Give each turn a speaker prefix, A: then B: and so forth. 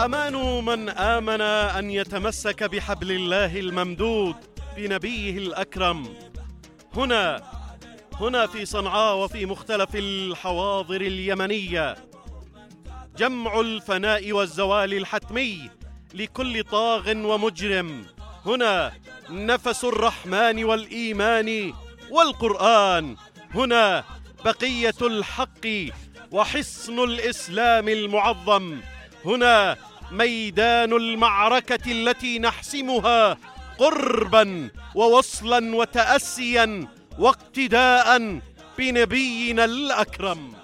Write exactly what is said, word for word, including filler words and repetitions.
A: أمان من آمن أن يتمسك بحبل الله الممدود بنبيه الأكرم. هنا هنا في صنعاء وفي مختلف الحواضر اليمنية جمع الفناء والزوال الحتمي لكل طاغ ومجرم. هنا نفس الرحمن والإيمان والقرآن. هنا بقية الحق وحصن الإسلام المعظم. هنا ميدان المعركة التي نحسمها قربا ووصلا وتأسيا واقتداء بنبينا الأكرم.